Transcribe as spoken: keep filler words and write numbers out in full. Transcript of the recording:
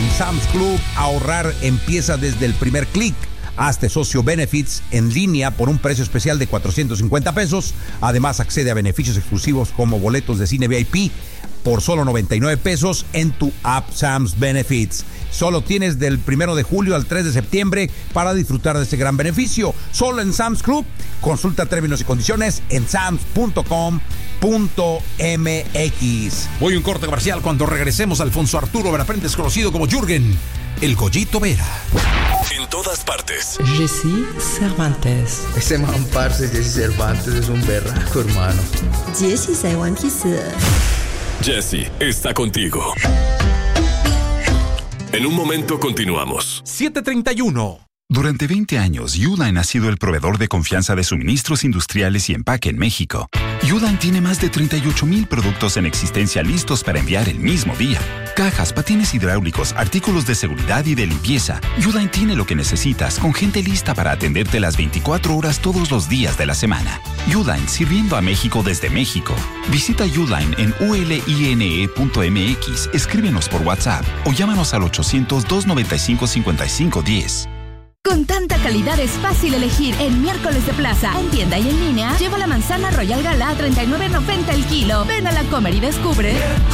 Sam's Club, ahorrar empieza desde el primer clic. Hazte socio Benefits en línea por un precio especial de cuatrocientos cincuenta pesos. Además, accede a beneficios exclusivos como boletos de cine V I P por solo noventa y nueve pesos en tu app Sam's Benefits. Solo tienes del primero de julio al tres de septiembre para disfrutar de este gran beneficio. Solo en Sam's Club. Consulta términos y condiciones en sams punto com punto m x. Voy a un corte comercial. Cuando regresemos, Alfonso Arturo Verapente es conocido como Jürgen, el Goyito Vera. En todas partes. Jesse Cervantes. Ese man, parce, Jesse Cervantes es un berraco, hermano. Jesse Cervantes. Jesse está contigo. En un momento continuamos. siete treinta y uno. Durante veinte años, Uline ha sido el proveedor de confianza de suministros industriales y empaque en México. Uline tiene más de treinta y ocho mil productos en existencia listos para enviar el mismo día. Cajas, patines hidráulicos, artículos de seguridad y de limpieza. Uline tiene lo que necesitas, con gente lista para atenderte las veinticuatro horas todos los días de la semana. Uline, sirviendo a México desde México. Visita Uline en u l i n e punto m x, escríbenos por WhatsApp o llámanos al ochocientos, doscientos noventa y cinco, cincuenta y cinco diez. Con tanta calidad es fácil elegir. En Miércoles de Plaza, en tienda y en línea, lleva la manzana Royal Gala a treinta y nueve noventa el kilo. Ven a la Comer y descubre